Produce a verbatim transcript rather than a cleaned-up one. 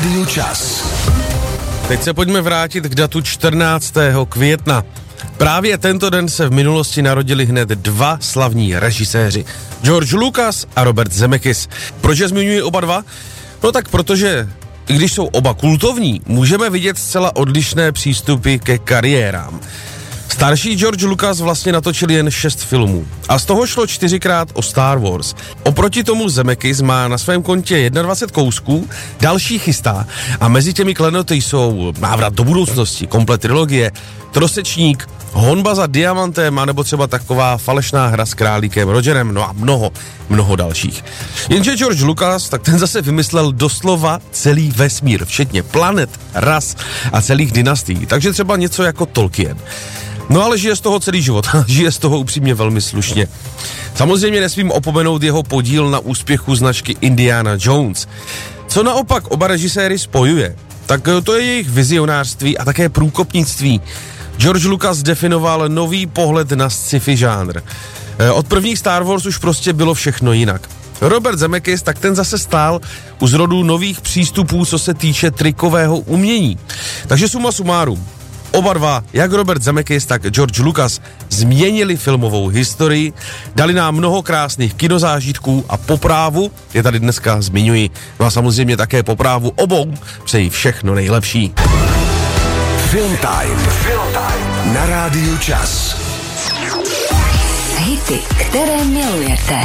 rádiu Čas. Teď se pojďme vrátit k datu čtrnáctého května. Právě tento den se v minulosti narodili hned dva slavní režiséři. George Lucas a Robert Zemeckis. Proč je zmiňuji oba dva? No tak protože, i když jsou oba kultovní, můžeme vidět zcela odlišné přístupy ke kariérám. Starší George Lucas vlastně natočil jen šest filmů a z toho šlo čtyřikrát o Star Wars. Oproti tomu Zemeckis má na svém kontě dvacet jedna kousků, další chystá a mezi těmi klenoty jsou Návrat do budoucnosti, komplet trilogie, Trosečník, Honba za diamantem, anebo třeba taková falešná hra s králíkem Rogerem, no a mnoho, mnoho dalších. Jenže George Lucas, tak ten zase vymyslel doslova celý vesmír, včetně planet, ras a celých dynastií, takže třeba něco jako Tolkien. No ale žije z toho celý život, žije z toho upřímně velmi slušně. Samozřejmě nesmím opomenout jeho podíl na úspěchu značky Indiana Jones. Co naopak oba režiséry spojuje, tak to je jejich vizionářství a také průkopnictví. George Lucas definoval nový pohled na sci-fi žánr. Od prvních Star Wars už prostě bylo všechno jinak. Robert Zemeckis, tak ten zase stál u zrodu nových přístupů, co se týče trikového umění. Takže suma sumárum. Oba dva, jak Robert Zemeckis, tak George Lucas, změnili filmovou historii, dali nám mnoho krásných kinozážitků a po právu, je tady dneska zmiňuji, no a samozřejmě také po právu obou přeji všechno nejlepší. Film Time. Film Time. Na rádiu Čas. Hity, které milujete.